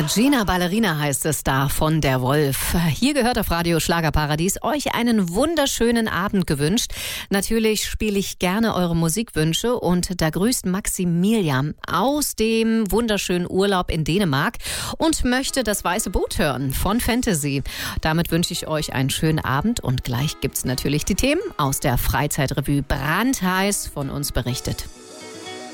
Gina Ballerina heißt es da von der Wolf. Hier gehört auf Radio Schlagerparadies euch einen wunderschönen Abend gewünscht. Natürlich spiele ich gerne eure Musikwünsche und da grüßt Maximilian aus dem wunderschönen Urlaub in Dänemark und möchte das Weiße Boot hören von Fantasy. Damit wünsche ich euch einen schönen Abend und gleich gibt's natürlich die Themen aus der Freizeitrevue brandheiß von uns berichtet.